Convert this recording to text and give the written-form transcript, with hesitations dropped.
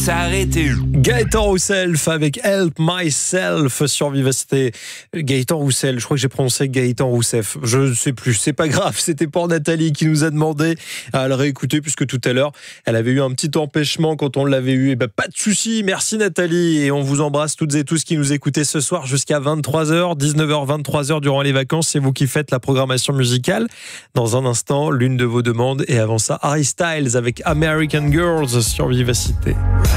S'arrêter. Gaëtan Roussel avec Help Myself sur Vivacité. Gaëtan Roussel, je crois que j'ai prononcé Gaëtan Roussef. Je ne sais plus, c'est pas grave. C'était pour Nathalie qui nous a demandé à le réécouter puisque tout à l'heure, elle avait eu un petit empêchement quand on l'avait eu. Et ben pas de souci, merci Nathalie. Et on vous embrasse toutes et tous qui nous écoutez ce soir jusqu'à 23h, 19h, 23h durant les vacances. C'est vous qui faites la programmation musicale. Dans un instant, l'une de vos demandes. Et avant ça, Harry Styles avec American Girls sur Vivacité.